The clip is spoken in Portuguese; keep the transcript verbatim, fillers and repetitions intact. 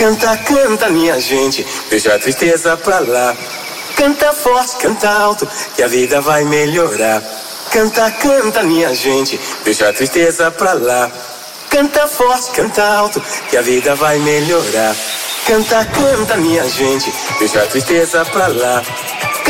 Canta, canta, minha gente, deixa a tristeza pra lá. Canta forte, canta alto, que a vida vai melhorar. Canta, canta, minha gente, deixa a tristeza pra lá. Canta forte, canta alto, que a vida vai melhorar. Canta, canta, minha gente, deixa a tristeza pra lá.